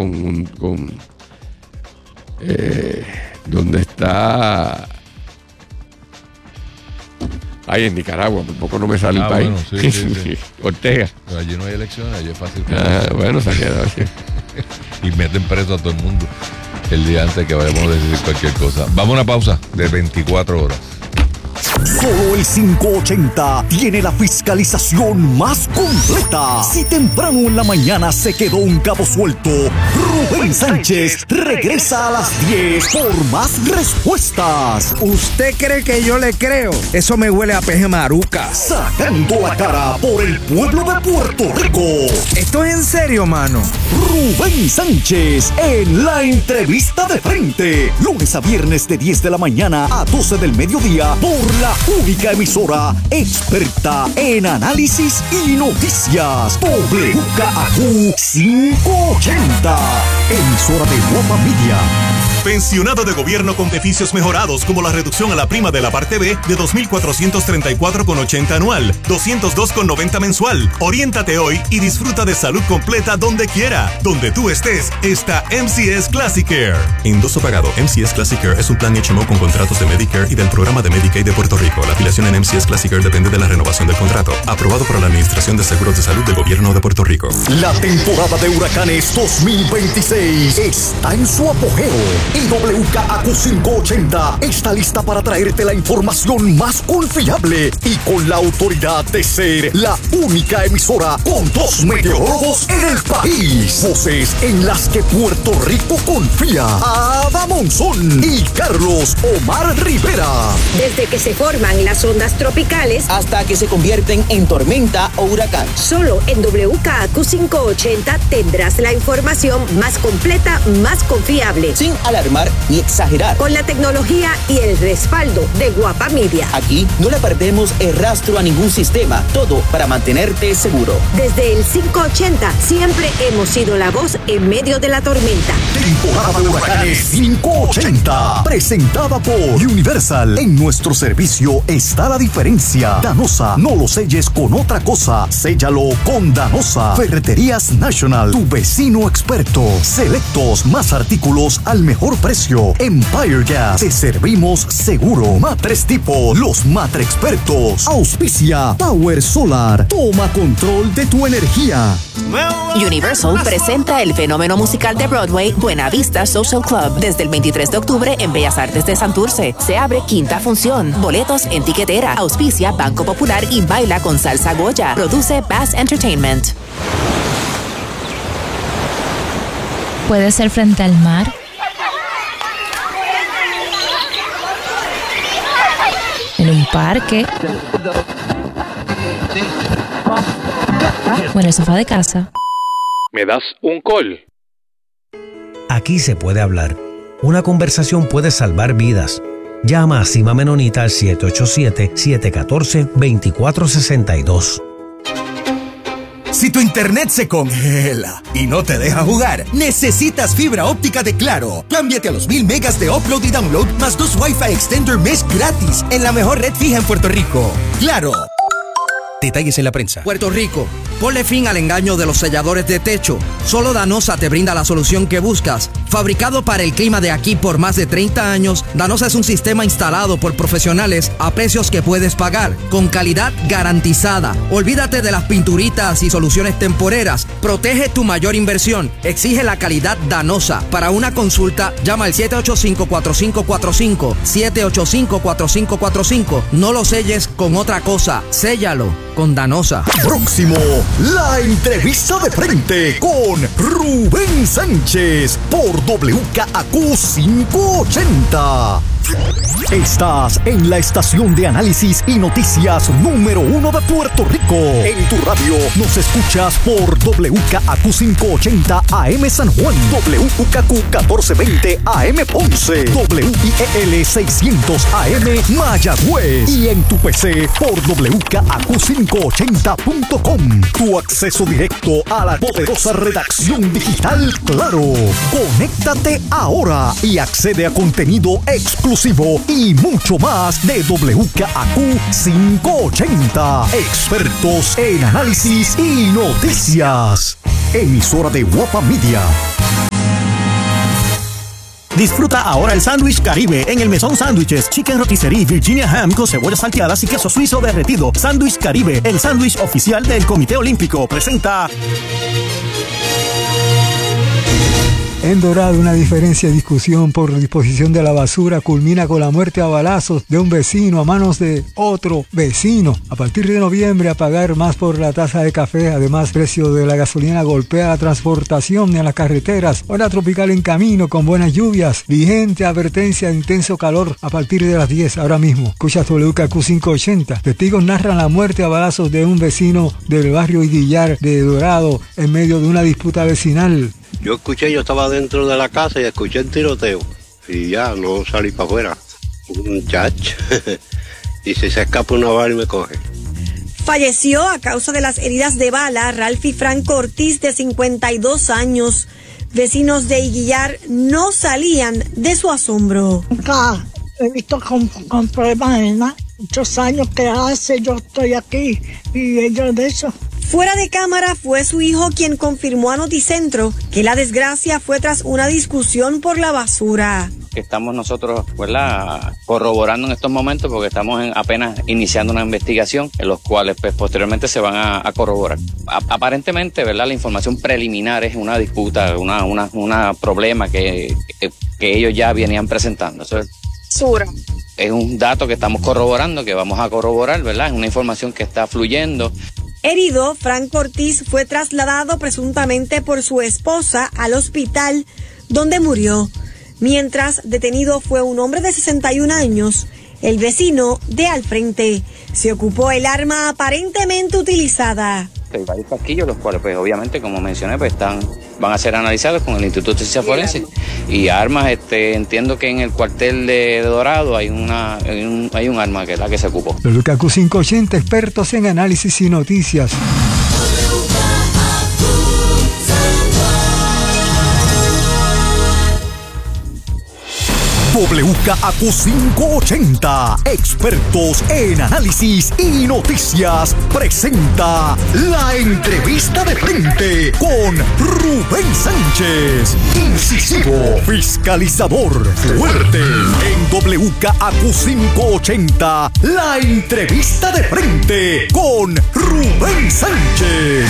donde está... Ahí en Nicaragua, por poco no me sale el país. Bueno, sí. Ortega. Pero allí no hay elecciones, allí es fácil. Bueno, se ha quedado así. Y meten preso a todo el mundo el día antes que vayamos a decidir cualquier cosa. Vamos a una pausa de 24 horas. Solo el 580 tiene la fiscalización más completa. Si temprano en la mañana se quedó un cabo suelto, Rubén Sánchez regresa a las 10 por más respuestas. ¿Usted cree que yo le creo? Eso me huele a peje maruca. Sacando la cara por el pueblo de Puerto Rico. ¿Esto es en serio, mano? Rubén Sánchez en la entrevista de frente. Lunes a viernes de 10 de la mañana a 12 del mediodía por la única emisora experta en análisis y noticias. WKAQ 580. Emisora de Guapa Media. Pensionado de gobierno con beneficios mejorados como la reducción a la prima de la parte B de 2.434,80 anual, 202,90 mensual. Oriéntate hoy y disfruta de salud completa donde quiera. Donde tú estés, está MCS Classic Care. Endoso pagado. MCS Classic Care es un plan HMO con contratos de Medicare y del programa de Medicaid de Puerto Rico. La afiliación en MCS Classic Care depende de la renovación del contrato. Aprobado por la Administración de Seguros de Salud del Gobierno de Puerto Rico. La temporada de huracanes 2026 está en su apogeo. Y WKAQ 580 está lista para traerte la información más confiable y con la autoridad de ser la única emisora con 2 meteorólogos en el país. Voces en las que Puerto Rico confía. Ada Monzón y Carlos Omar Rivera. Desde que se forman las ondas tropicales hasta que se convierten en tormenta o huracán. Solo en WKAQ 580 tendrás la información más completa, más confiable. Sin alarmar ni exagerar. Con la tecnología y el respaldo de Guapa Media. Aquí no le perdemos el rastro a ningún sistema. Todo para mantenerte seguro. Desde el 580 siempre hemos sido la voz en medio de la tormenta. Temporada de huracanes 580. Presentada por Universal. En nuestro servicio está la diferencia. Danosa, no lo selles con otra cosa. Séllalo con Danosa. Ferreterías National, tu vecino experto. Selectos, más artículos al mejor precio. Empire Gas, te servimos seguro. Matres Tipo, los matre expertos. Auspicia Power Solar. Toma control de tu energía. Universal presenta el fenómeno musical de Broadway Buena Vista Social Club desde el 23 de octubre en Bellas Artes de Santurce. Se abre quinta función. Boletos en tiquetera. Auspicia Banco Popular y baila con Salsa Goya. Produce Bass Entertainment. Puede ser frente al mar, en un parque o en el sofá de casa. ¿Me das un call? Aquí se puede hablar. Una conversación puede salvar vidas. Llama a Cima Menonita al 787-714-2462. Si tu internet se congela y no te deja jugar, necesitas fibra óptica de Claro. Cámbiate a los 1000 megas de upload y download más 2 Wi-Fi Extender Mesh gratis en la mejor red fija en Puerto Rico. ¡Claro! Detalles en la prensa. Puerto Rico, ponle fin al engaño de los selladores de techo. Solo Danosa te brinda la solución que buscas. Fabricado para el clima de aquí por más de 30 años, Danosa es un sistema instalado por profesionales a precios que puedes pagar, con calidad garantizada. Olvídate de las pinturitas y soluciones temporeras. Protege tu mayor inversión. Exige la calidad Danosa. Para una consulta, llama al 785-4545. 785-4545. No lo selles con otra cosa. Séllalo con Danosa. Próximo, la entrevista de frente con Rubén Sánchez por WKAQ 580. Estás en la estación de análisis y noticias número 1 de Puerto Rico. En tu radio nos escuchas por WKAQ 580 AM San Juan, WKAQ 1420 AM Ponce, WIEL 600 AM Mayagüez y en tu PC por WKAQ580.com. Tu acceso directo a la poderosa redacción digital Claro. Conéctate ahora y accede a contenido exclusivo y mucho más de WKAQ 580. Expertos en análisis y noticias. Emisora de Guapa Media. Disfruta ahora el sándwich Caribe en el Mesón Sándwiches, Chicken Rotisserie, Virginia Ham con cebollas salteadas y queso suizo derretido. Sándwich Caribe, el sándwich oficial del Comité Olímpico, presenta. En Dorado, una diferencia de discusión por disposición de la basura culmina con la muerte a balazos de un vecino a manos de otro vecino. A partir de noviembre, a pagar más por la taza de café. Además, precio de la gasolina golpea la transportación en las carreteras. Hora tropical en camino con buenas lluvias. Vigente advertencia de intenso calor a partir de las 10 ahora mismo. Escuchas WKQ 580. Testigos narran la muerte a balazos de un vecino del barrio Idillar de Dorado en medio de una disputa vecinal. Yo estaba dentro de la casa y escuché el tiroteo. Y ya, no salí para afuera. Un muchacho. Y si se escapa una bala y me coge. Falleció a causa de las heridas de bala Ralfi Franco Ortiz, de 52 años. Vecinos de Iguillar no salían de su asombro. Nunca he visto con problemas de nada. Muchos años que hace yo estoy aquí y ellos de eso. Fuera de cámara fue su hijo quien confirmó a Noticentro que la desgracia fue tras una discusión por la basura. Estamos nosotros, ¿verdad?, corroborando en estos momentos porque estamos apenas iniciando una investigación en los cuales pues, posteriormente se van a corroborar. Aparentemente, ¿verdad?, la información preliminar es una disputa, una problema que ellos ya venían presentando. Eso es un dato que estamos corroborando, que vamos a corroborar, ¿verdad? Es una información que está fluyendo. Herido, Franco Ortiz fue trasladado presuntamente por su esposa al hospital donde murió. Mientras, detenido fue un hombre de 61 años, el vecino de al frente. Se ocupó el arma aparentemente utilizada. Hay varios casquillos, los cuales, pues, obviamente, como mencioné, pues van a ser analizados con el Instituto de Ciencias Forenses. Y armas, entiendo que en el cuartel de Dorado hay un arma que es la que se ocupó. WKQ 580, expertos en análisis y noticias. WKAQ 580, expertos en análisis y noticias, presenta la entrevista de frente con Rubén Sánchez. Incisivo, fiscalizador, fuerte. En WKAQ 580, la entrevista de frente con Rubén Sánchez.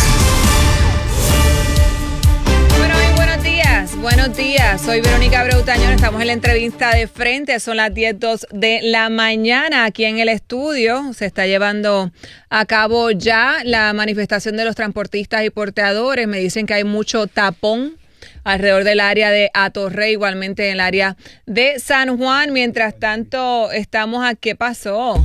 Buenos días, soy Verónica Abreu Tañón, estamos en la entrevista de frente, son las 10:02 de la mañana aquí en el estudio. Se está llevando a cabo ya la manifestación de los transportistas y porteadores. Me dicen que hay mucho tapón alrededor del área de Atorrey, igualmente en el área de San Juan. Mientras tanto, estamos a... ¿Qué pasó?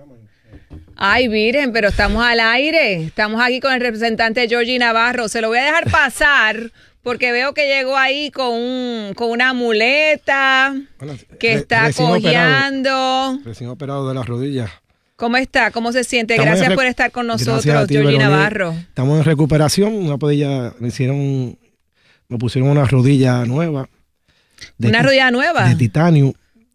Ay, miren, pero estamos al aire. Estamos aquí con el representante Georgie Navarro. Se lo voy a dejar pasar porque veo que llegó ahí con una muleta, que está cojeando. Recién operado de las rodillas. ¿Cómo está? ¿Cómo se siente? Gracias por estar con nosotros, Georgie Navarro. Estamos en recuperación. Una rodilla, me pusieron una rodilla nueva. ¿Una rodilla nueva? De titanio.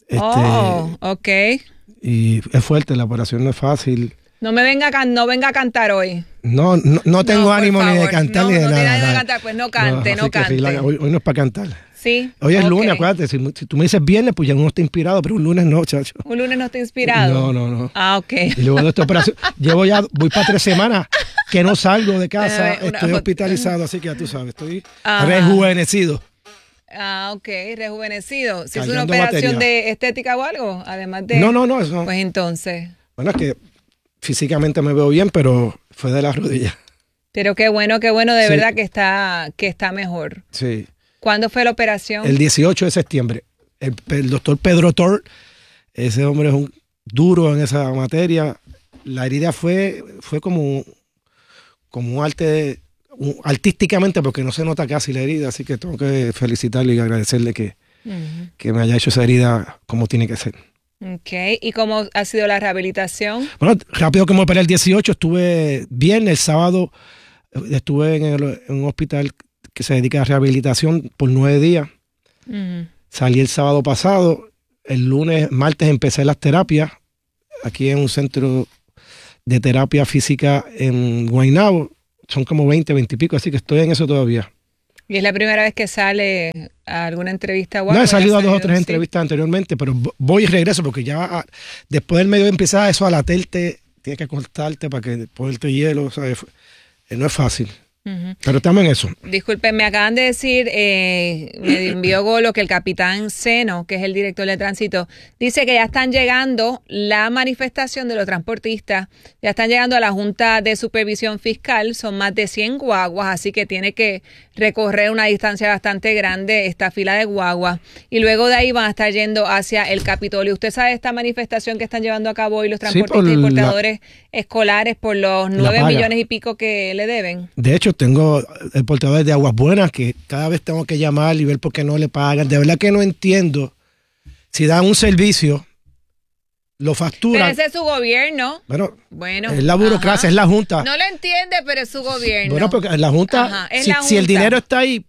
Ok. Y es fuerte, la operación no es fácil. No venga a cantar hoy. No tengo ánimo ni de cantar ni de nada. No tiene ánimo de cantar, pues no cante. Hoy no es para cantar. Sí. Hoy es lunes, acuérdate. Si tú me dices viernes, pues ya uno está inspirado, pero un lunes no, chacho. ¿Un lunes no está inspirado? No. Ah, ok. Y luego de esta operación, voy para 3 semanas que no salgo de casa, estoy hospitalizado, así que ya tú sabes, estoy rejuvenecido. Ah, ok, rejuvenecido. Si es una operación de estética o algo, además de... No, eso. Pues entonces... Bueno, es que físicamente me veo bien, pero fue de las rodillas. Pero qué bueno, de verdad que está mejor. Sí. ¿Cuándo fue la operación? El 18 de septiembre. El doctor Pedro Tor, ese hombre es un duro en esa materia. La herida fue como un arte, artísticamente, porque no se nota casi la herida, así que tengo que felicitarle y agradecerle que me haya hecho esa herida como tiene que ser. Ok, ¿y cómo ha sido la rehabilitación? Bueno, rápido que me operé el 18, estuve bien, el sábado estuve en un hospital que se dedica a rehabilitación por 9 días. Salí el sábado pasado, el martes empecé las terapias, aquí en un centro de terapia física en Guaynabo, son como 20 y pico, así que estoy en eso todavía. ¿Y es la primera vez que sale a alguna entrevista? No, he salido a 2 o 3 entrevistas anteriormente, pero voy y regreso porque ya después del medio empieza eso a laterte, tienes que cortarte para que ponerte hielo, ¿sabes? No es fácil. Pero estamos en eso. Disculpen, me acaban de decir, me envió Golo que el capitán Seno, que es el director de tránsito, dice que ya están llegando la manifestación de los transportistas, ya están llegando a la Junta de Supervisión Fiscal, son más de 100 guaguas, así que tiene que recorrer una distancia bastante grande esta fila de guaguas, y luego de ahí van a estar yendo hacia el Capitolio. ¿Usted sabe esta manifestación que están llevando a cabo hoy los transportistas y portadores escolares por los 9 millones y pico que le deben? De hecho, tengo el portador de Aguas Buenas que cada vez tengo que llamar y ver por qué no le pagan. De verdad que no entiendo. Si dan un servicio, lo facturan. Pero ese es su gobierno. Bueno, es la burocracia, es la Junta. No lo entiende, pero es su gobierno. Bueno, porque la Junta, si el dinero está ahí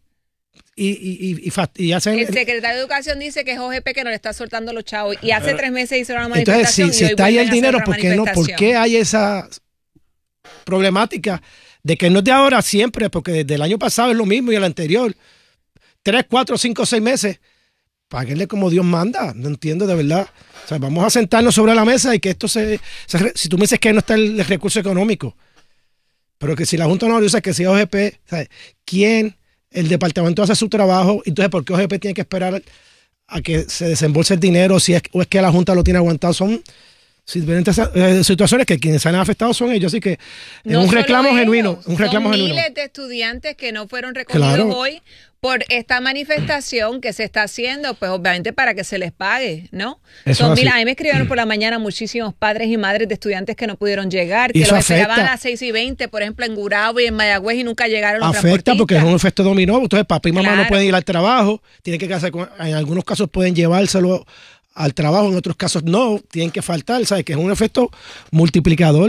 y hacen... El secretario de Educación dice que es OGP que no le está soltando los chavos. Y hace 3 meses hizo una manifestación. Entonces, si está ahí el dinero, ¿por qué hay esa problemática de que no es de ahora siempre? Porque desde el año pasado es lo mismo y el anterior. 3, 4, 5, 6 meses. Páguenle como Dios manda. No entiendo de verdad. O sea, vamos a sentarnos sobre la mesa y que esto si tú me dices que no está el recurso económico, pero que si la Junta no lo usa, que sea OGP, ¿sabes? ¿Quién? El departamento hace su trabajo, entonces ¿por qué OGP tiene que esperar a que se desembolse el dinero o es que la Junta lo tiene aguantado? Son diferentes situaciones que quienes se han afectado son ellos, así que es un reclamo genuino. Son miles de estudiantes que no fueron recogidos hoy por esta manifestación que se está haciendo, pues obviamente para que se les pague, ¿no? Son miles. A mí me escribieron por la mañana muchísimos padres y madres de estudiantes que no pudieron llegar, que los esperaban a las 6:20, por ejemplo, en Gurabo y en Mayagüez y nunca llegaron los transportistas. Afecta porque es un efecto dominó. Entonces papá y mamá no pueden ir al trabajo, tienen que quedarse en algunos casos pueden llevárselo al trabajo, en otros casos no, tienen que faltar, ¿sabes? Que es un efecto multiplicador.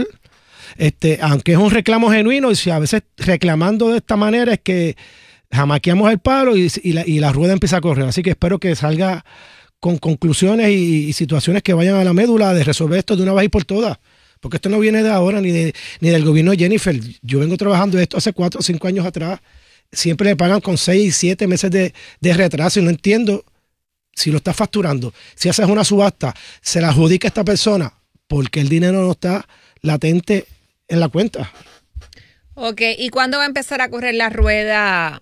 Aunque es un reclamo genuino, y si a veces reclamando de esta manera es que jamaqueamos el palo y la rueda empieza a correr. Así que espero que salga con conclusiones y situaciones que vayan a la médula de resolver esto de una vez y por todas. Porque esto no viene de ahora ni del gobierno de Jennifer. Yo vengo trabajando esto hace 4 o 5 años atrás. Siempre le pagan con 6 y 7 meses de retraso y no entiendo si lo está facturando. Si haces una subasta, se la adjudica a esta persona porque el dinero no está latente en la cuenta. Ok, ¿y cuándo va a empezar a correr la rueda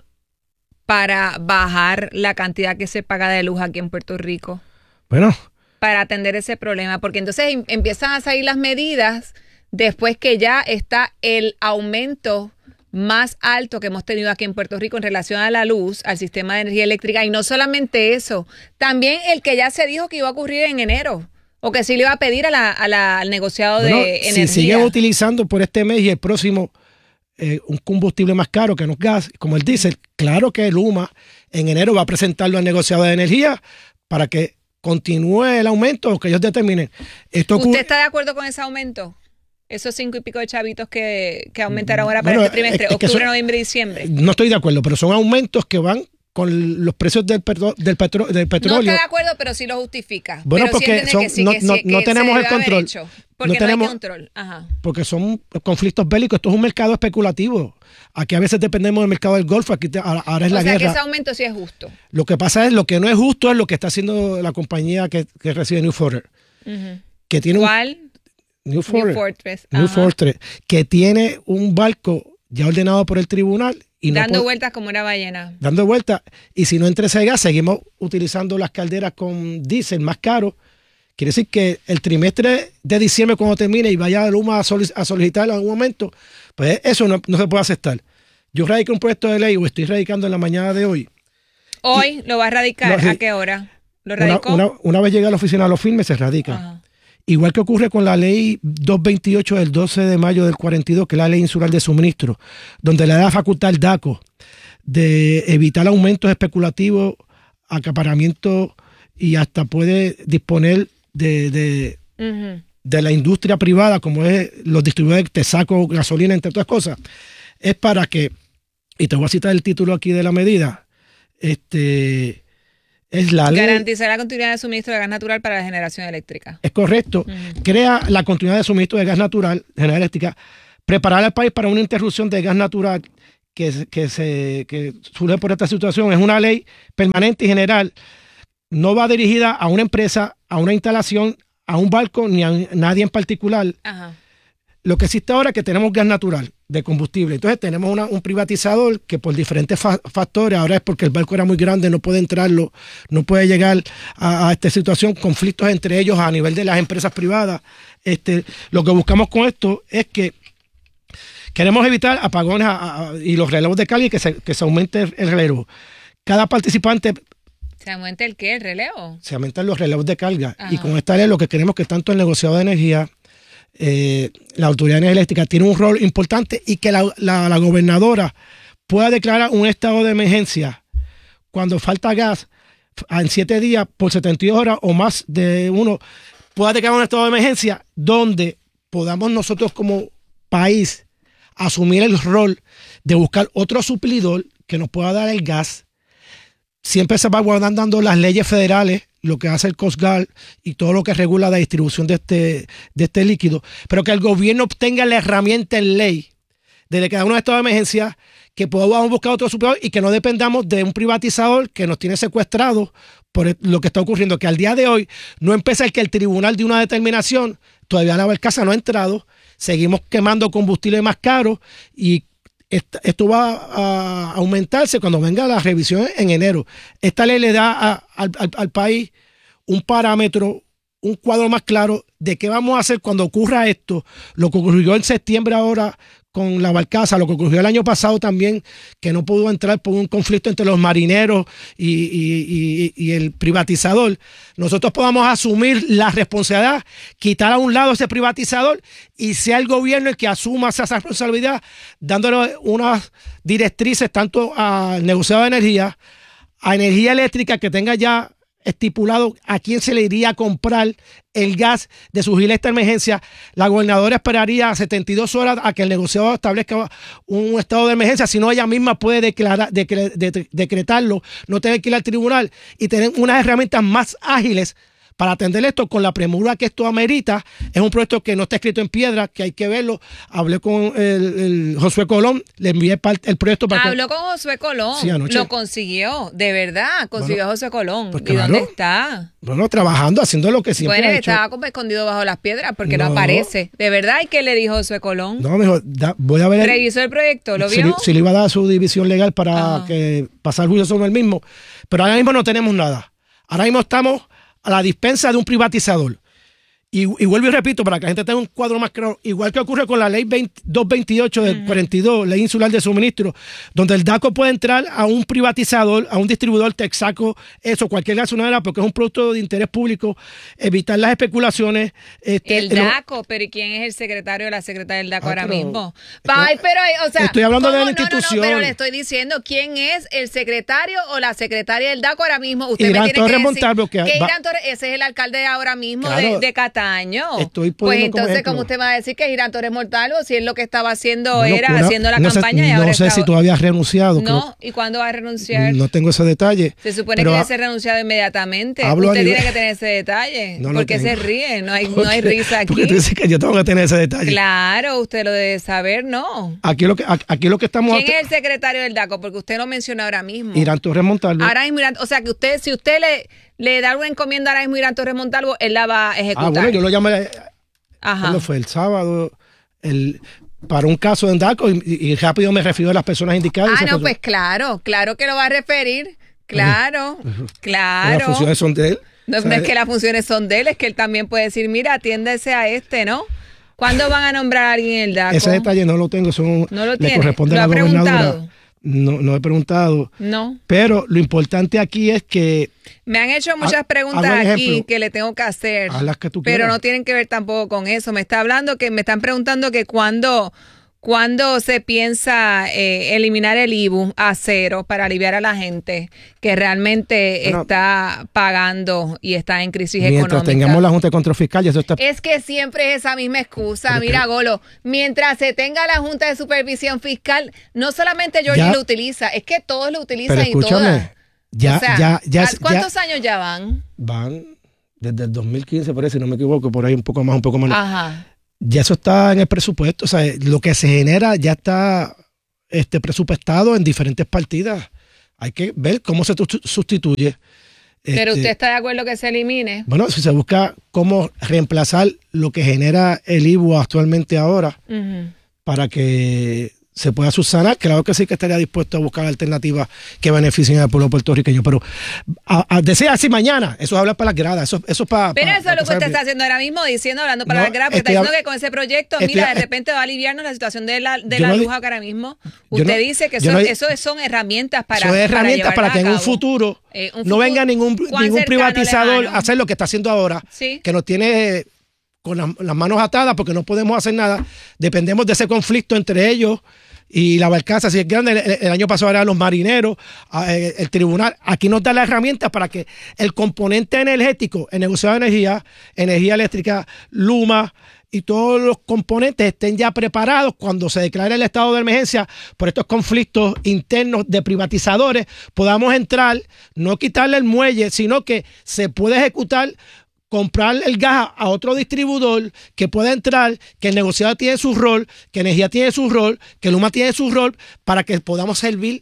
para bajar la cantidad que se paga de luz aquí en Puerto Rico? Bueno. Para atender ese problema, porque entonces empiezan a salir las medidas después que ya está el aumento más alto que hemos tenido aquí en Puerto Rico en relación a la luz, al sistema de energía eléctrica, y no solamente eso, también el que ya se dijo que iba a ocurrir en enero, o que sí le iba a pedir al negociado de energía. Si siguen utilizando por este mes y el próximo un combustible más caro que no es gas, como el diésel, claro que Luma en enero va a presentarlo al negociado de energía para que continúe el aumento o que ellos determinen. ¿Usted está de acuerdo con ese aumento? Esos 5 y pico de chavitos que aumentaron ahora para este trimestre, octubre, noviembre y diciembre. No estoy de acuerdo, pero son aumentos que van con los precios del petróleo. No estoy de acuerdo, pero sí lo justifica. Bueno, pero porque no tenemos el control. Porque no hay control. Ajá. Porque son conflictos bélicos. Esto es un mercado especulativo. Aquí a veces dependemos del mercado del Golfo. Aquí ahora es la guerra. O sea, que ese aumento sí es justo. Lo que pasa es, lo que no es justo es lo que está haciendo la compañía que recibe New Fortress. Que tiene ¿Cuál? New Fortress, que tiene un barco ya ordenado por el tribunal. Y dando vueltas como una ballena. Dando vueltas. Y si no entra ese gas, seguimos utilizando las calderas con diésel más caro. Quiere decir que el trimestre de diciembre, cuando termine y vaya a Luma a solicitar en algún momento, pues eso no se puede aceptar. Yo radiqué un proyecto de ley, o estoy radicando en la mañana de hoy. ¿Hoy lo va a radicar? ¿A qué hora? ¿Lo radicó? Una vez llega a la oficina, lo firme, se radica. Ajá. Igual que ocurre con la ley 228 del 12 de mayo del 42, que es la ley insular de suministro, donde le da facultad al DACO de evitar aumentos especulativos, acaparamiento y hasta puede disponer de la industria privada, como es los distribuidores de Texaco, gasolina, entre otras cosas. Es para que, y te voy a citar el título aquí de la medida, es la ley. Garantizar la continuidad de suministro de gas natural para la generación eléctrica. Es correcto. Crea la continuidad de suministro de gas natural, generación eléctrica, preparar al país para una interrupción de gas natural que surge por esta situación es una ley permanente y general. No va dirigida a una empresa, a una instalación, a un barco, ni a nadie en particular. Ajá. Lo que existe ahora es que tenemos gas natural de combustible. Entonces tenemos un privatizador que por diferentes factores, ahora es porque el barco era muy grande, no puede entrarlo, no puede llegar a esta situación, conflictos entre ellos a nivel de las empresas privadas. Lo que buscamos con esto es que queremos evitar apagones y los relevos de carga y que se aumente el relevo. Cada participante... ¿Se aumenta el qué? ¿El relevo? Se aumentan los relevos de carga. Ajá. Y con esta ley lo que queremos es que tanto el negociado de energía, la Autoridad de Energía Eléctrica tiene un rol importante y que la gobernadora pueda declarar un estado de emergencia cuando falta gas en 7 días por 72 horas o más de uno, pueda declarar un estado de emergencia donde podamos nosotros como país asumir el rol de buscar otro suplidor que nos pueda dar el gas. Siempre se va guardando las leyes federales, lo que hace el Coast Guard y todo lo que regula la distribución de este líquido, pero que el gobierno obtenga la herramienta en ley de declarar un estado de emergencia, que podamos buscar otro suplidor y que no dependamos de un privatizador que nos tiene secuestrados por lo que está ocurriendo, que al día de hoy no empieza el que el tribunal de una determinación, todavía la barcaza no ha entrado, seguimos quemando combustible más caro y esto va a aumentarse cuando venga la revisión en enero. Esta ley le da al país un parámetro, un cuadro más claro de qué vamos a hacer cuando ocurra esto. Lo que ocurrió en septiembre ahora con la barcaza, lo que ocurrió el año pasado también, que no pudo entrar por un conflicto entre los marineros y el privatizador. Nosotros podamos asumir la responsabilidad, quitar a un lado ese privatizador y sea el gobierno el que asuma esa responsabilidad, dándole unas directrices tanto al negociado de energía, a energía eléctrica, que tenga ya estipulado a quién se le iría a comprar el gas de su gilet de emergencia. La gobernadora esperaría 72 horas a que el negociador establezca un estado de emergencia, si no ella misma puede decretarlo, no tener que ir al tribunal y tener unas herramientas más ágiles para atender esto con la premura que esto amerita. Es un proyecto que no está escrito en piedra, que hay que verlo. Hablé con el Josué Colón, le envié el proyecto para Habló con Josué Colón, sí, anoche. Lo consiguió, de verdad, consiguió a Josué Colón. Pues ¿Y claro, dónde está? Bueno, trabajando, haciendo lo que siempre Bueno, ha hecho. estaba como escondido bajo las piedras porque no aparece. ¿De verdad? ¿Y qué le dijo Josué Colón? No, me dijo, voy a ver. ¿Revisó el proyecto? ¿Lo vio? Si le iba a dar su división legal para que pasar juicio sobre el mismo. Pero ahora mismo no tenemos nada. Ahora mismo estamos a la dispensa de un privatizador. Y vuelvo y repito, para que la gente tenga un cuadro más claro, igual que ocurre con la ley 228 del 42, ley insular de suministro, donde el DACO puede entrar a un privatizador, a un distribuidor Texaco, eso, cualquier gasolinera, porque es un producto de interés público, evitar las especulaciones. El DACO, pero ¿y quién es el secretario o la secretaria del DACO ahora mismo? Ay, pero, o sea, estoy hablando de la institución. No, pero le estoy diciendo quién es el secretario o la secretaria del DACO ahora mismo. Usted Irán me tiene Torres que decir Montalvo, que Irán Torres, ese es el alcalde ahora mismo claro, de Cataño. Pues entonces, ¿cómo usted va a decir que Irán Torres Montalvo, si él lo que estaba haciendo era haciendo la campaña y ahora no sé si todavía ha renunciado. No, ¿y cuándo va a renunciar? No tengo ese detalle. Se supone que debe ser renunciado inmediatamente. Usted tiene que tener ese detalle. ¿Por qué se ríe? No hay risa aquí. Porque tú dices que yo tengo que tener ese detalle. Claro, usted lo debe saber, ¿no? Aquí lo que estamos... ¿Quién es el secretario del DACO? Porque usted lo menciona ahora mismo. Irán Torres Montalvo. Ahora mismo, o sea, que si usted le da una encomienda ahora mismo a Irán Torres Montalvo, él la va a ejecutar. Bueno, yo lo llamé... Cuando fue el sábado, para un caso de DACO y rápido me refirió a las personas indicadas. No, pues claro que lo va a referir. Claro. Las funciones son de él. No, no es que las funciones son de él, es que él también puede decir, mira, atiéndese a ¿no? ¿Cuándo van a nombrar a alguien en el DACO? Ese detalle no lo tengo, no lo tiene. Le corresponde a la gobernadora. No he preguntado. No. Pero lo importante aquí es que... Me han hecho muchas preguntas aquí que le tengo que hacer. Las que tú pero quieras. No tienen que ver tampoco con eso. Me están preguntando que cuándo se piensa eliminar el IBU a cero para aliviar a la gente que realmente está pagando y está en crisis económica. Mientras tengamos la Junta de Control Fiscal, eso está... Es que siempre es esa misma excusa. Mira, Golo, mientras se tenga la Junta de Supervisión Fiscal, no solamente Georgie lo utiliza, es que todos lo utilizan y todas. ¿Cuántos años ya van? Van desde el 2015, por ahí, si no me equivoco, por ahí un poco más, un poco menos. Ajá. Ya eso está en el presupuesto, o sea, lo que se genera ya está presupuestado en diferentes partidas. Hay que ver cómo se sustituye. Pero usted está de acuerdo que se elimine. Bueno, si se busca cómo reemplazar lo que genera el IBU actualmente ahora para que se pueda subsanar, claro que sí que estaría dispuesto a buscar alternativas que beneficien al pueblo puertorriqueño, pero decía así mañana, eso es hablar para las gradas, eso es para... Pero eso es lo que usted está haciendo ahora mismo, hablando para las gradas, porque está diciendo que con ese proyecto, mira, de repente va a aliviarnos la situación de la luz ahora mismo. Usted dice que eso son herramientas para... Son herramientas para que en un futuro no venga ningún privatizador a hacer lo que está haciendo ahora, que nos tiene con las manos atadas porque no podemos hacer nada, dependemos de ese conflicto entre ellos y la barcaza, si es grande, el año pasado eran los marineros, el tribunal. Aquí nos da la herramienta para que el componente energético, el negociado de energía eléctrica, Luma y todos los componentes estén ya preparados cuando se declare el estado de emergencia por estos conflictos internos de privatizadores, podamos entrar, no quitarle el muelle, sino que se puede ejecutar, comprar el gas a otro distribuidor que pueda entrar, que el negociado tiene su rol, que Energía tiene su rol, que Luma tiene su rol, para que podamos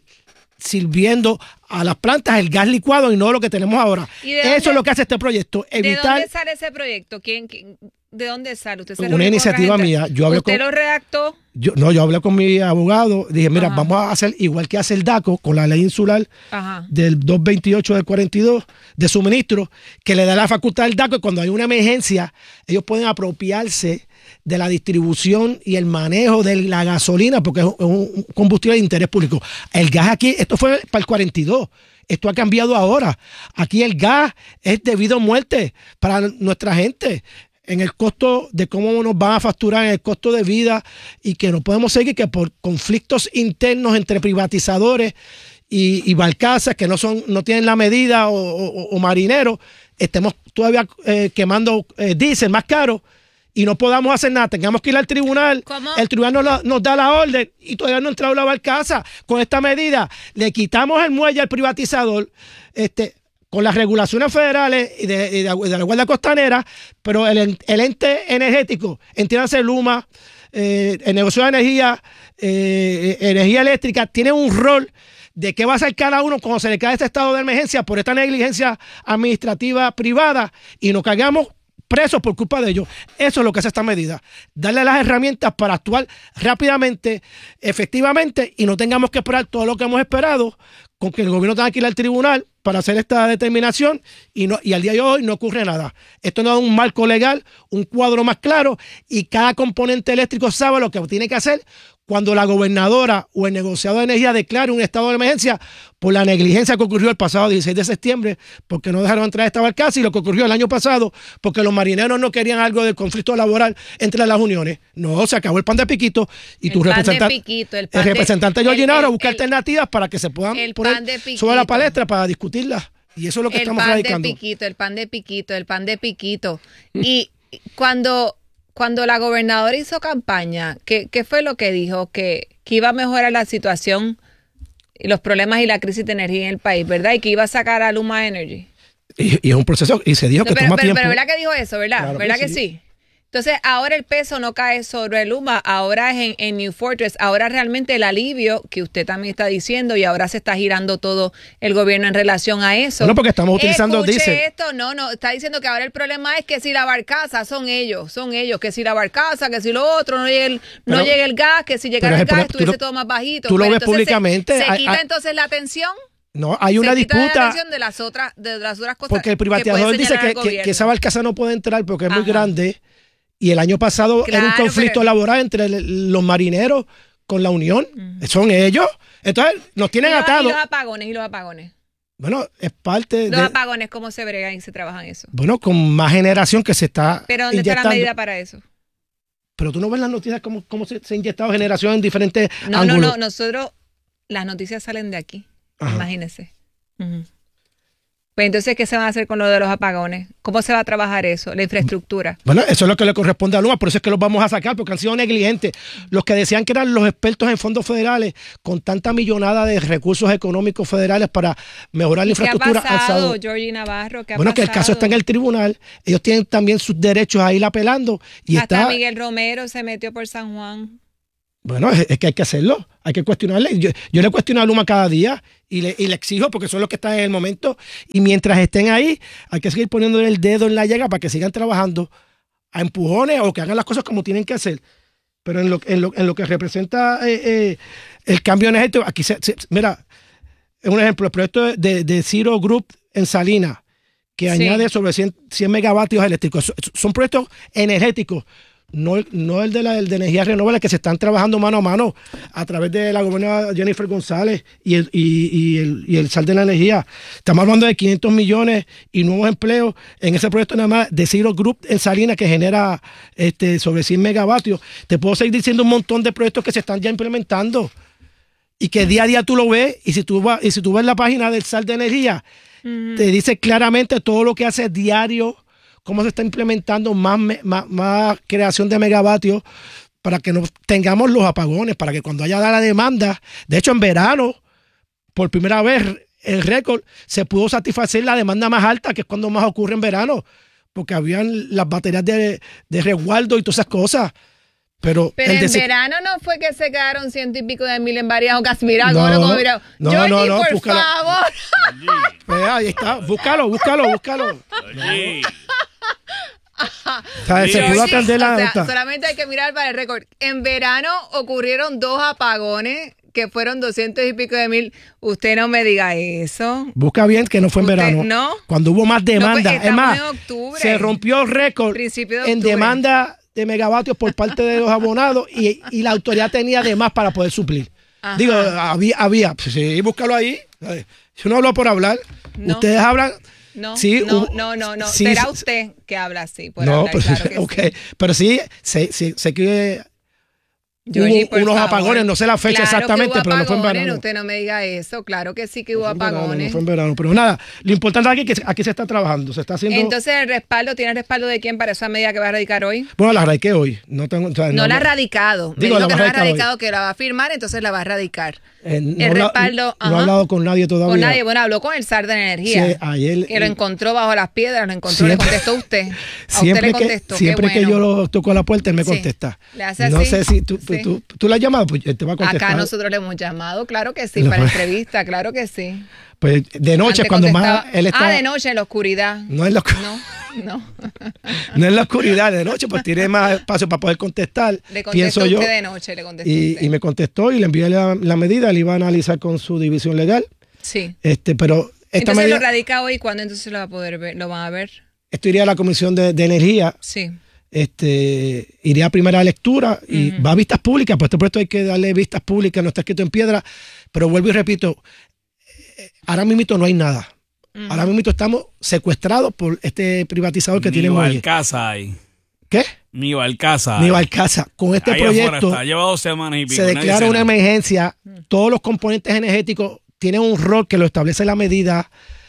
sirviendo a las plantas el gas licuado y no lo que tenemos ahora. Eso es lo que hace este proyecto. ¿De dónde sale ese proyecto? ¿De dónde sale? ¿Usted se una iniciativa mía. ¿Usted lo redactó? Yo hablé con mi abogado. Dije, mira, vamos a hacer igual que hace el DACO con la ley insular del 228 del 42 de suministro, que le da la facultad al DACO y cuando hay una emergencia, ellos pueden apropiarse de la distribución y el manejo de la gasolina, porque es un combustible de interés público. El gas aquí, esto fue para el 42. Esto ha cambiado ahora. Aquí el gas es debido a muerte para nuestra gente, en el costo de cómo nos van a facturar, en el costo de vida, y que no podemos seguir que por conflictos internos entre privatizadores y barcazas que no tienen la medida o marineros, estemos todavía quemando diésel más caro y no podamos hacer nada, tengamos que ir al tribunal. ¿Cómo? El tribunal nos da la orden y todavía no ha entrado la barcaza. Con esta medida le quitamos el muelle al privatizador, con las regulaciones federales y de la Guardia Costanera, pero el ente energético, entiéndase Luma, el negocio de energía eléctrica, tiene un rol de qué va a hacer cada uno cuando se le cae este estado de emergencia por esta negligencia administrativa privada y nos caigamos presos por culpa de ellos. Eso es lo que hace esta medida. Darle las herramientas para actuar rápidamente, efectivamente, y no tengamos que esperar todo lo que hemos esperado, con que el gobierno tenga que ir al tribunal para hacer esta determinación y al día de hoy no ocurre nada. Esto no da un marco legal, un cuadro más claro, y cada componente eléctrico sabe lo que tiene que hacer cuando la gobernadora o el negociado de energía declare un estado de emergencia por la negligencia que ocurrió el pasado 16 de septiembre, porque no dejaron entrar esta barcaza, y lo que ocurrió el año pasado, porque los marineros no querían algo del conflicto laboral entre las uniones. No, se acabó el pan de piquito y tu representante Georgina ahora busca alternativas para que se puedan poner sobre la palestra para discutirlas. Y eso es lo que estamos radicando. El pan de piquito. Y cuando la gobernadora hizo campaña, ¿qué fue lo que dijo? Que iba a mejorar la situación y los problemas y la crisis de energía en el país, ¿verdad? Y que iba a sacar a Luma Energy. Y es un proceso, y se dijo que toma tiempo. Pero ¿verdad que dijo eso, verdad? Claro, ¿verdad que sí? Entonces, ahora el peso no cae sobre Luma, ahora es en New Fortress, ahora realmente el alivio que usted también está diciendo, y ahora se está girando todo el gobierno en relación a eso. No, porque estamos utilizando diésel. Esto, no, está diciendo que ahora el problema es que si la barcaza son ellos, que si la barcaza, que si lo otro, no llega el gas, que si llegara el gas estuviese todo más bajito. Tú lo ves públicamente. ¿Se quita entonces la atención? No, hay una disputa de las otras cosas. Porque el privatizador dice que esa barcaza no puede entrar porque es muy grande. Y el año pasado era un conflicto laboral entre los marineros con la Unión. Son ellos. Entonces, nos tienen atados. ¿Y los apagones? Bueno, es parte ¿Los apagones cómo se bregan y se trabajan eso? Bueno, con más generación que se está ¿Pero dónde está la medida para eso? Pero tú no ves las noticias cómo se ha inyectado generación en diferentes ángulos. No, nosotros, las noticias salen de aquí. Imagínese. Pues entonces, ¿qué se va a hacer con lo de los apagones? ¿Cómo se va a trabajar eso? La infraestructura. Bueno, eso es lo que le corresponde a Luma, por eso es que los vamos a sacar, porque han sido negligentes. Los que decían que eran los expertos en fondos federales, con tanta millonada de recursos económicos federales para mejorar la infraestructura. ¿Qué ha pasado, Georgie Navarro? Bueno, que el caso está en el tribunal. Ellos tienen también sus derechos a ir apelando. Y hasta Miguel Romero se metió por San Juan. Bueno, es que hay que hacerlo, hay que cuestionarle. Yo le cuestiono a Luma cada día y le exijo porque son los que están en el momento. Y mientras estén ahí, hay que seguir poniéndole el dedo en la llaga para que sigan trabajando a empujones o que hagan las cosas como tienen que hacer. Pero en lo que representa el cambio energético, aquí mira, un ejemplo, el proyecto de Zero Group en Salinas, que añade sobre 100 megavatios eléctricos. Son proyectos energéticos, no el de energías renovables, que se están trabajando mano a mano a través de la gobernadora Jennifer González y el SAL de la energía. Estamos hablando de 500 millones y nuevos empleos en ese proyecto nada más de Zero Group en Salinas, que genera sobre 100 megavatios. Te puedo seguir diciendo un montón de proyectos que se están ya implementando y que día a día tú lo ves, y si tú ves la página del SAL de energía, te dice claramente todo lo que hace diario, cómo se está implementando más creación de megavatios para que no tengamos los apagones, para que cuando haya la demanda, de hecho en verano, por primera vez el récord, se pudo satisfacer la demanda más alta, que es cuando más ocurre en verano, porque habían las baterías de resguardo y todas esas cosas. Pero en verano no fue que se quedaron 100 y pico de mil en varias ocasiones. Mira, no, por búscalo. favor. Pues ahí está, búscalo. Se pudo atender la solamente hay que mirar para el récord. En verano ocurrieron 2 apagones que fueron 200 y pico de mil. Usted no me diga eso. Busca bien que no fue en verano. No. Cuando hubo más demanda. No, pues, es más, en octubre, se rompió el récord en demanda de megavatios por parte de los abonados y la autoridad tenía de más para poder suplir. Ajá. Digo, había. Sí, búscalo ahí. Yo no hablo por hablar. No. Ustedes hablan. No, sí, no. Sí, será usted que habla así. Por no, hablar, pero, claro que okay. sí. Pero sí, sé que Georgie, hubo unos favor. apagones, no sé la fecha claro exactamente, pero no fue en apagones, verano. Usted no me diga eso, claro que sí que hubo apagones. No fue en verano, pero nada, lo importante aquí es que aquí se está trabajando, se está haciendo. Entonces, ¿tiene respaldo de quién para esa medida que va a radicar hoy? Bueno, la radiqué hoy. No la ha radicado. Digo, me dijo que no la ha radicado, hoy. que la va a firmar, entonces la va a radicar. Respaldo. No he hablado con nadie todavía. Con nadie, bueno, habló con el SAR de Energía. Sí, ayer. Que lo encontró bajo las piedras, le contestó usted. Siempre usted le contestó. Siempre que yo lo toco a la puerta, él me contesta. ¿Le hace no así? sé si tú la has llamado, pues él te va a contestar. Acá nosotros le hemos llamado, claro que sí, para entrevista, claro que sí. Pues de noche, antes cuando más él está. de noche, en la oscuridad. No en la oscuridad. No. No en la oscuridad, de noche, pues tiene más espacio para poder contestar. Le contestó pienso yo. Usted de noche, le contestó y me contestó y le envié la medida, él iba a analizar con su división legal. Sí. Pero esta entonces medida, lo radica hoy, ¿cuándo entonces lo va a poder ver? ¿Lo van a ver? Esto iría a la Comisión de Energía. Sí. Iría a primera lectura y va a vistas públicas, pues este proyecto hay que darle vistas públicas, no está escrito en piedra, pero vuelvo y repito, ahora mismo no hay nada. Ahora mismo estamos secuestrados por este privatizador que tiene Molle. Ni Balcasa hay. ¿Qué? Ni Balcasa. Con este ahí proyecto lleva 2 semanas y pico. Se declara una emergencia. Todos los componentes energéticos tienen un rol que lo establece la medida,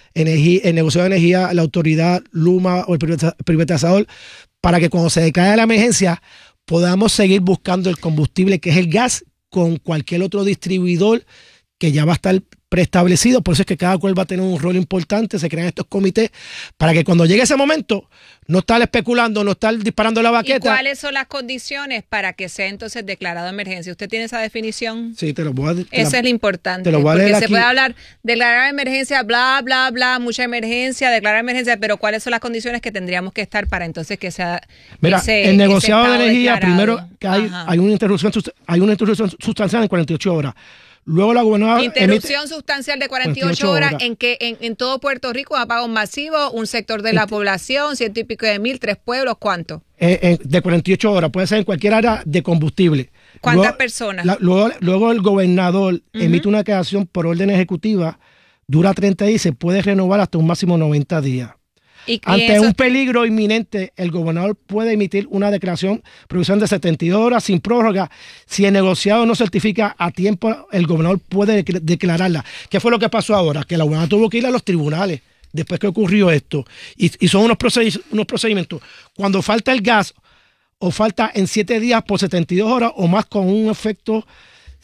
el negocio de energía, la autoridad, Luma o el privatizador, para que cuando se declare la emergencia podamos seguir buscando el combustible, que es el gas, con cualquier otro distribuidor que ya va a estar preestablecido. Por eso es que cada cual va a tener un rol importante. Se crean estos comités para que cuando llegue ese momento no estar especulando, no estar disparando la baqueta. ¿Y cuáles son las condiciones para que sea entonces declarado emergencia? ¿Usted tiene esa definición? Sí, te lo voy a decir. Eso es lo importante. Te lo voy a leer porque se aquí. puede hablar, declarar emergencia, bla, bla, bla, mucha emergencia, declarar emergencia, pero ¿cuáles son las condiciones que tendríamos que estar para entonces que sea Mira, el negociado de energía, declarado? primero que hay una interrupción sustancial en 48 horas. Luego la gobernadora interrupción sustancial de 48 horas en que en todo Puerto Rico apagón masivo, un sector de la población, 100 y pico de mil, 3 pueblos, ¿cuánto? De 48 horas, puede ser en cualquier área de combustible. ¿Cuántas personas? Luego el gobernador emite una declaración por orden ejecutiva, dura 30 días y se puede renovar hasta un máximo 90 días. Ante un peligro inminente, el gobernador puede emitir una declaración provisional de 72 horas sin prórroga. Si el negociado no certifica a tiempo, el gobernador puede declararla. ¿Qué fue lo que pasó ahora? Que la gobernadora tuvo que ir a los tribunales después que ocurrió esto. Y son unos procedimientos. Cuando falta el gas o falta en 7 días por 72 horas o más con un efecto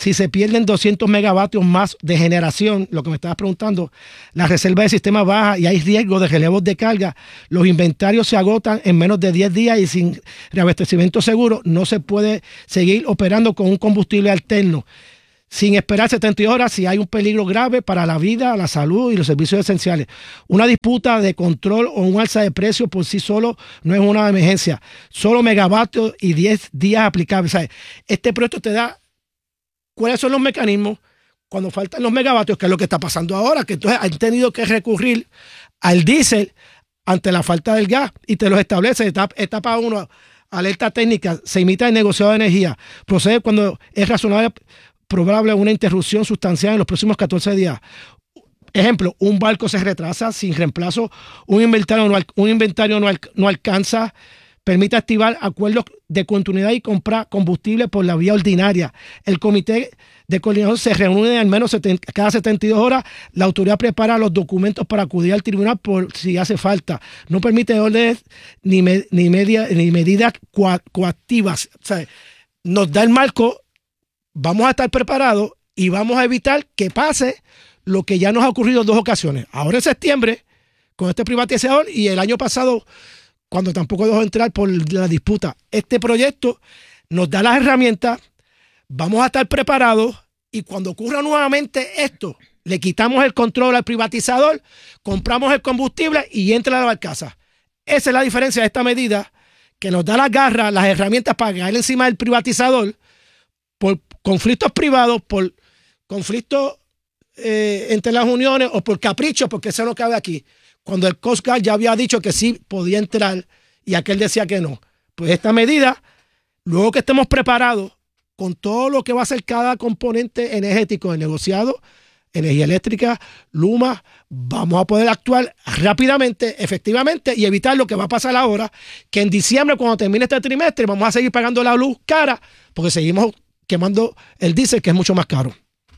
Si se pierden 200 megavatios más de generación, lo que me estabas preguntando, la reserva del sistema baja y hay riesgo de relevos de carga, los inventarios se agotan en menos de 10 días y sin reabastecimiento seguro no se puede seguir operando con un combustible alterno. Sin esperar 72 horas si hay un peligro grave para la vida, la salud y los servicios esenciales. Una disputa de control o un alza de precio por sí solo no es una emergencia. Solo megavatios y 10 días aplicables. ¿Sabes? Este proyecto te da cuáles son los mecanismos cuando faltan los megavatios, que es lo que está pasando ahora, que entonces han tenido que recurrir al diésel ante la falta del gas y te los establece. Etapa 1, alerta técnica, se imita el negociado de energía. Procede cuando es razonable probable una interrupción sustancial en los próximos 14 días. Ejemplo, un barco se retrasa sin reemplazo, un inventario no alcanza, permite activar acuerdos de continuidad y comprar combustible por la vía ordinaria. El comité de coordinación se reúne al menos cada 72 horas. La autoridad prepara los documentos para acudir al tribunal por si hace falta. No permite órdenes ni medidas coactivas. O sea, nos da el marco. Vamos a estar preparados y vamos a evitar que pase lo que ya nos ha ocurrido en 2 ocasiones. Ahora en septiembre, con este privatizador, y el año pasado, cuando tampoco dejó entrar por la disputa. Este proyecto nos da las herramientas, vamos a estar preparados y cuando ocurra nuevamente esto, le quitamos el control al privatizador, compramos el combustible y entra a la barcaza. Esa es la diferencia de esta medida, que nos da las garras, las herramientas para caer encima del privatizador por conflictos privados, por conflictos entre las uniones o por capricho, porque eso no cabe aquí. Cuando el Coast Guard ya había dicho que sí podía entrar y aquel decía que no. Pues esta medida, luego que estemos preparados con todo lo que va a ser cada componente energético del negociado, energía eléctrica, Luma, vamos a poder actuar rápidamente, efectivamente y evitar lo que va a pasar ahora, que en diciembre cuando termine este trimestre vamos a seguir pagando la luz cara porque seguimos quemando el diésel, que es mucho más caro.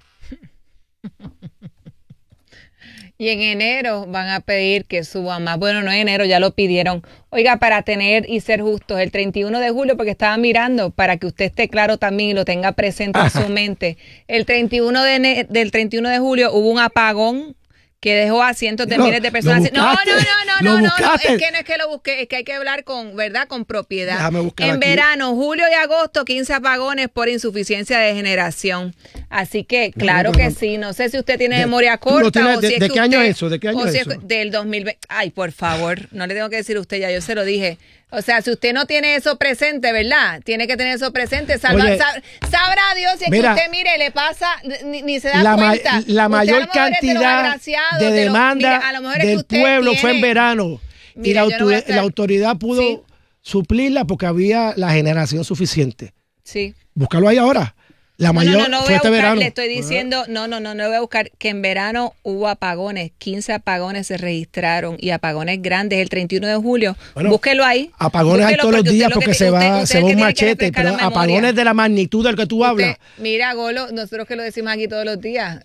Y en enero van a pedir que suban más. Bueno, no en enero, ya lo pidieron. Oiga, para tener y ser justos, el 31 de julio, porque estaba mirando, para que usted esté claro también y lo tenga presente en su mente, del 31 de julio hubo un apagón que dejó a cientos de miles de personas. No, es que no es que lo busqué, es que hay que hablar con, ¿verdad? Con propiedad. En verano, julio y agosto, 15 apagones por insuficiencia de generación. Así que, claro que sí. No sé si usted tiene memoria corta o si es ¿De qué año es eso? ¿De qué año es eso? Del 2020. Ay, por favor, no le tengo que decir a usted, ya yo se lo dije. O sea, si usted no tiene eso presente, ¿verdad? Tiene que tener eso presente. Sabrá Dios si es que usted, mire, le pasa, ni se da cuenta. La mayor cantidad de demanda del pueblo fue en verano. Mire, y la autoridad pudo suplirla porque había la generación suficiente. Sí. Búscalo ahí ahora. La mayor no fue este verano. Le estoy diciendo, no voy a buscar que en verano hubo apagones, 15 apagones se registraron y apagones grandes el 31 de julio. Bueno, búsquelo ahí. Apagones hay todos los días porque se va un machete, pero apagones de la magnitud del que tú hablas. Mira, Golo, nosotros que lo decimos aquí todos los días.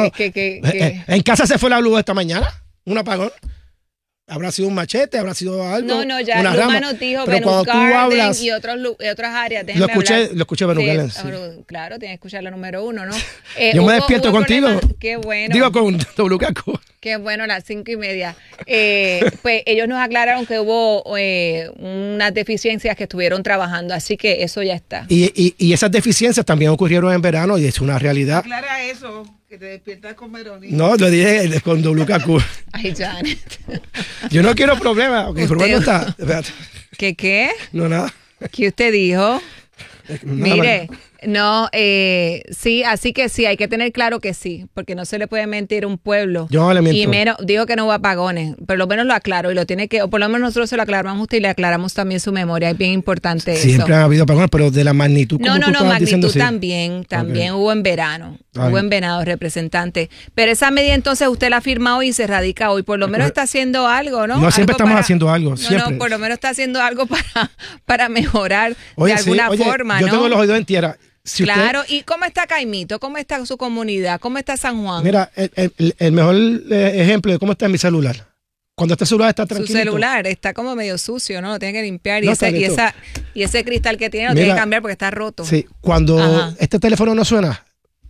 ¿En casa se fue la luz esta mañana? ¿Un apagón? ¿Habrá sido un machete? ¿Habrá sido algo? No, ya una Luma nos dijo Venus Garden y otras áreas. Lo escuché Venus Garden. Sí. Claro, tienes que escuchar la número 1, ¿no? Yo me despierto contigo. Qué bueno. Digo con WKQ. Qué bueno, a las 5:30. Pues ellos nos aclararon que hubo unas deficiencias que estuvieron trabajando, así que eso ya está. Y esas deficiencias también ocurrieron en verano y es una realidad. Aclara eso. Que te despiertas con Verónica. No, lo dije con WKQ. Ay, Janet. Yo no quiero problemas. Okay, problema no está. Espérate. ¿Qué? No, nada. ¿Qué usted dijo? Mire, no, sí, así que sí, hay que tener claro que sí, porque no se le puede mentir a un pueblo. Yo no le miento. Y menos, digo que no hubo apagones, pero lo menos lo aclaro y lo tiene que, o por lo menos nosotros se lo aclaramos a usted y le aclaramos también su memoria, es bien importante eso. Siempre ha habido apagones, pero de la magnitud. No, magnitud también hubo en verano. Hubo en verano, representante. Pero esa medida entonces usted la firma hoy y se radica hoy. Por lo menos está haciendo algo, ¿no? No, siempre estamos haciendo algo. Siempre. No, por lo menos está haciendo algo para mejorar de alguna forma, yo ¿no? tengo los oídos en tierra. Claro, ¿y cómo está Caimito? ¿Cómo está su comunidad? ¿Cómo está San Juan? Mira, el mejor ejemplo de cómo está mi celular. Cuando este celular está tranquilo. Su celular está como medio sucio, ¿no? Lo tiene que limpiar. Y ese cristal que tiene lo tiene que cambiar porque está roto. Sí, cuando este teléfono no suena,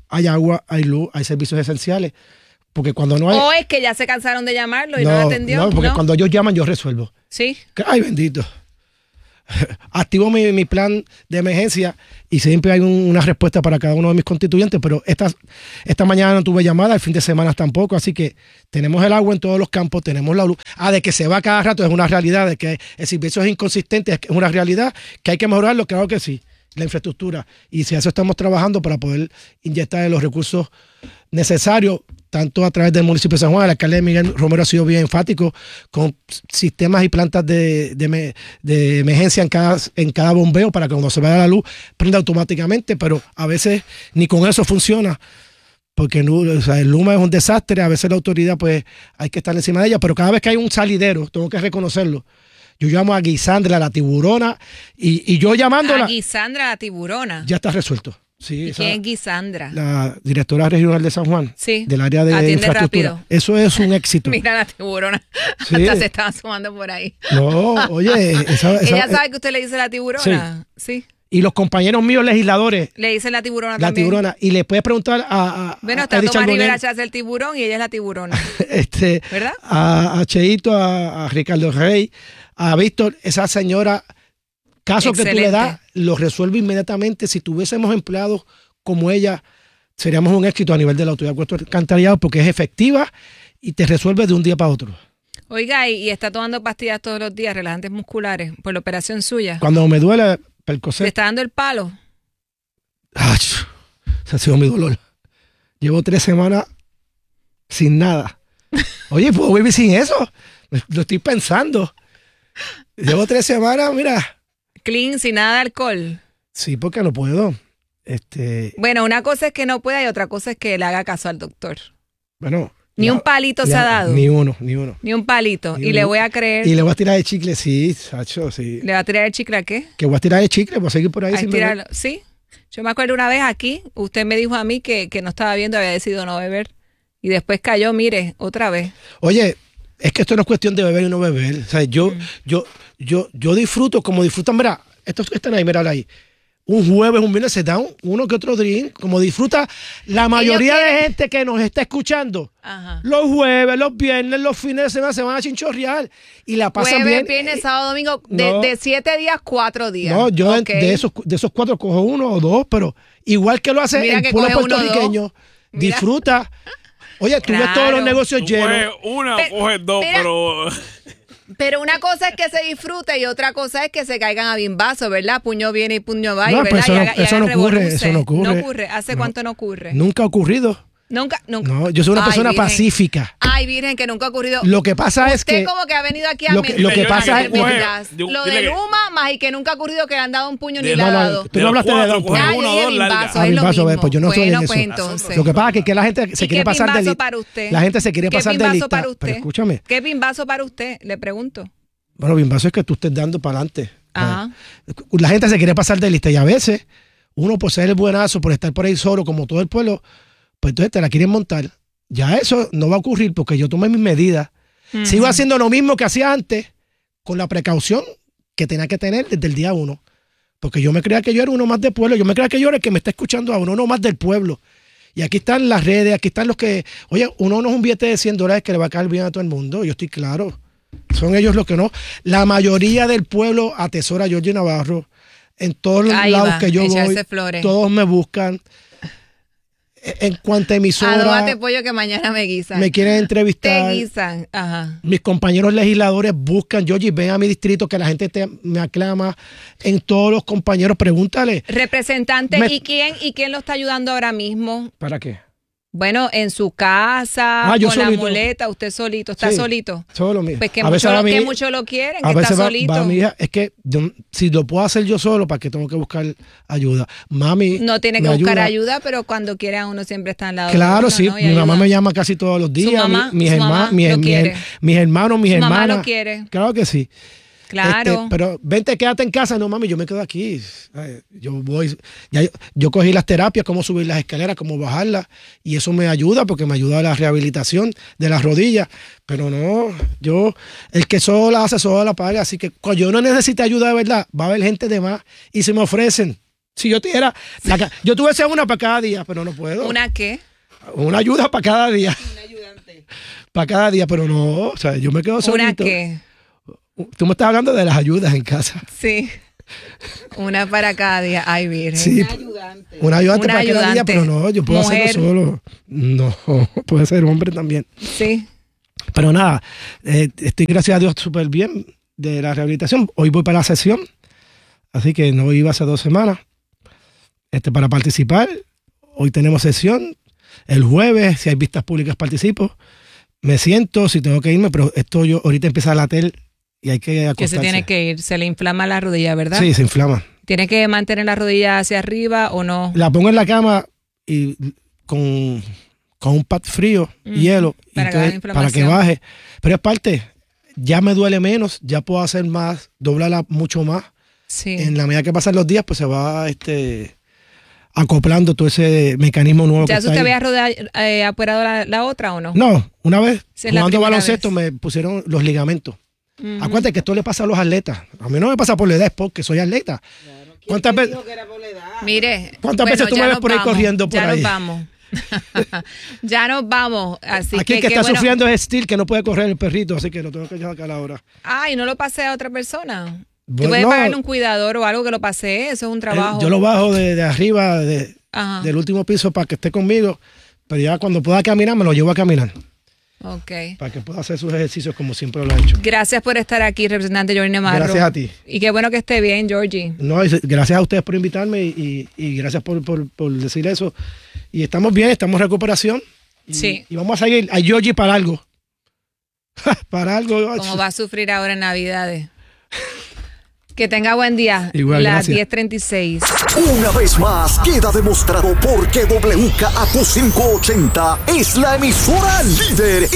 hay agua, hay luz, hay servicios esenciales. Porque cuando no hay... O es que ya se cansaron de llamarlo y no lo atendió. No, porque cuando ellos llaman, yo resuelvo. Sí. Ay, bendito. Activo mi plan de emergencia y siempre hay una respuesta para cada uno de mis constituyentes, pero esta mañana no tuve llamada, el fin de semana tampoco, así que tenemos el agua en todos los campos, tenemos la luz. De que se va cada rato es una realidad, de que el servicio es inconsistente es una realidad, que hay que mejorarlo, claro que sí, la infraestructura. Y si a eso estamos trabajando para poder inyectar los recursos necesarios, tanto a través del municipio de San Juan. El alcalde Miguel Romero ha sido bien enfático con sistemas y plantas de emergencia en cada bombeo para que cuando se vaya la luz prenda automáticamente, pero a veces ni con eso funciona, porque el Luma es un desastre. A veces la autoridad pues hay que estar encima de ella, pero cada vez que hay un salidero, tengo que reconocerlo. Yo llamo a Guisandra, la tiburona, y yo llamándola... A Guisandra, la tiburona. Ya está resuelto. Sí, ¿Quién es Guisandra? La directora regional de San Juan, sí, del área de atiende infraestructura. Rápido. Eso es un éxito. Mira la tiburona, sí. Hasta se estaban sumando por ahí. No, oye, ella sabe que usted le dice la tiburona. Sí. Y los compañeros míos legisladores le dicen la tiburona la también. Tiburona. Y le puedes preguntar bueno, está Tomás Rivera se hace el tiburón y ella es la tiburona. ¿Verdad? A Cheito, a Ricardo Rey, a Víctor, esa señora, caso excelente que tú le das, lo resuelve inmediatamente. Si tuviésemos empleados como ella, seríamos un éxito a nivel de la autoridad de acueducto alcantarillado, porque es efectiva y te resuelve de un día para otro. Oiga, y está tomando pastillas todos los días, relajantes musculares, por la operación suya. Cuando me duele Percocet. ¿Le está dando el palo? Ese ha sido mi dolor. Llevo 3 semanas sin nada. Oye, ¿puedo vivir sin eso? Lo estoy pensando. Llevo 3 semanas, mira. Clean, sin nada de alcohol. Sí, porque no puedo. Bueno, una cosa es que no pueda y otra cosa es que le haga caso al doctor. Bueno. Ni un palito se ha dado. Ni uno. Ni un palito. Y le voy a creer. Y le voy a tirar el chicle, sí, Sacho, sí. ¿Le va a tirar el chicle a qué? Que voy a tirar el chicle, voy a seguir por ahí sin beber. Sí. Yo me acuerdo una vez aquí, usted me dijo a mí que no estaba viendo, había decidido no beber. Y después cayó, mire, otra vez. Oye, es que esto no es cuestión de beber y no beber. O sea, yo disfruto como disfrutan, mira, esta mira ahí. Un jueves, un viernes se da uno que otro drink, como disfruta la mayoría de gente que nos está escuchando. Ajá. Los jueves, los viernes, los fines de semana se van a chinchorrear y la pasan jueves, bien. Viernes, sábado, domingo, de 7 días, 4 días. No, yo de esos 4 cojo 1 o 2, pero igual que lo hace el pueblo puertorriqueño, disfruta. Oye, tú ves todos los negocios llenos. Una o coges 2, pero... Pero una cosa es que se disfrute y otra cosa es que se caigan a bimbazo, ¿verdad? Puño viene y puño va, no, ¿verdad? Eso no ocurre. No ocurre. ¿Hace cuánto no ocurre? Nunca ha ocurrido. Nunca. No, yo soy una persona pacífica. Ay, Virgen, que nunca ha ocurrido. Lo que pasa es que... Usted como que ha venido aquí a mentir. Lo que pasa es... Lo de Luma, más y que nunca ha ocurrido que le han dado un puño ni le ha dado. Tú no hablaste de 2. Bimbazo, pues yo no soy en eso. Entonces. Lo que pasa es que la gente se quiere pasar de lista. La gente se quiere pasar de lista. Pero escúchame. ¿Qué bimbazo para usted? Le pregunto. Bueno, bimbazo es que tú estés dando para adelante. Ajá. La gente se quiere pasar de lista y a veces uno por ser el buenazo, por estar por ahí solo como todo el pueblo, pues entonces te la quieren montar. Ya eso no va a ocurrir porque yo tomé mis medidas. Sigo haciendo lo mismo que hacía antes con la precaución que tenía que tener desde el día 1. Porque yo me creía que yo era uno más del pueblo. Yo me creía que yo era el que me está escuchando a uno más del pueblo. Y aquí están las redes, aquí están los que... Oye, uno no es un billete de $100 que le va a caer bien a todo el mundo. Yo estoy claro. Son ellos los que no. La mayoría del pueblo atesora a Georgie Navarro. En todos los lados que yo voy, todos me buscan. En cuanto a emisora, adóbate pollo que mañana me guisan. Me quieren entrevistar. Te guisan, ajá. Mis compañeros legisladores buscan, Georgie, ven a mi distrito, que la gente me aclama. En todos los compañeros, pregúntale. Representante, ¿y quién lo está ayudando ahora mismo? ¿Para qué? Bueno, en su casa, con solito. La muleta, usted solito, ¿está solito? Solo, mija. Pues que mucho lo quieren, que está solito. Mi hija, es que si lo puedo hacer yo solo, ¿para qué tengo que buscar ayuda? Mami no tiene que buscar ayuda, pero cuando quiera uno siempre está al lado claro, de uno, sí, ¿no? Mi mamá me llama casi todos los días. Mis hermanos, mis hermanos, mis hermanas. Mamá lo quiere. Claro que sí. Claro. Pero vente, quédate en casa. No, mami, yo me quedo aquí. Yo voy. Yo cogí las terapias, cómo subir las escaleras, cómo bajarlas. Y eso me ayuda porque me ayuda a la rehabilitación de las rodillas. Pero no, el que solo la hace, solo la paga. Así que cuando yo no necesite ayuda de verdad, va a haber gente de más y se me ofrecen. Si yo tuviera, yo tuviese una para cada día, pero no puedo. ¿Una qué? Una ayuda para cada día. Un ayudante. Para cada día, pero no, o sea, yo me quedo solito. ¿Una qué? Tú me estás hablando de las ayudas en casa. Sí. Una para cada día. Ay, virgen. Sí, una ayudante para cada día, pero no, yo puedo hacerlo solo. No, puede ser hombre también. Sí. Pero nada, estoy gracias a Dios súper bien de la rehabilitación. Hoy voy para la sesión, así que no iba hace 2 semanas para participar. Hoy tenemos sesión. El jueves, si hay vistas públicas, participo. Me siento, si tengo que irme, pero esto yo ahorita empieza a latir y hay que acostarse. Que se tiene que ir, se le inflama la rodilla, ¿verdad? Sí, se inflama. ¿Tiene que mantener la rodilla hacia arriba o no? La pongo en la cama y con un pad frío, hielo, para que baje. Pero es parte, ya me duele menos, ya puedo hacer más, doblarla mucho más. Sí. En la medida que pasan los días, pues se va acoplando todo ese mecanismo nuevo. ¿Ya usted había operado la otra o no? No, una vez jugando baloncesto me pusieron los ligamentos. Acuérdate que esto le pasa a los atletas. A mí no me pasa por la edad, es porque soy atleta. ¿Cuántas veces? Mire, ¿cuántas veces tú me ves por ahí corriendo por ahí? Ya nos vamos. Ya nos vamos. Así aquí el que está sufriendo es Steel, que no puede correr el perrito, así que lo tengo que sacar ahora. Ay, ¿no lo pasé a otra persona? Bueno, ¿Tú puedes pagarle un cuidador o algo que lo pase? Eso es un trabajo. Yo lo bajo de arriba, del último piso para que esté conmigo, pero ya cuando pueda caminar me lo llevo a caminar. Ok. Para que pueda hacer sus ejercicios como siempre lo ha hecho. Gracias por estar aquí, representante Georgie Namarro. Gracias a ti. Y qué bueno que esté bien, Georgie. No, gracias a ustedes por invitarme y gracias por decir eso. Y estamos bien, estamos en recuperación. Sí. Y vamos a seguir a Georgie para algo. Para algo. Como va a sufrir ahora en Navidades. Que tenga buen día. Igual, las gracias. 10:36. Una vez más queda demostrado por qué WKAQ 580 es la emisora líder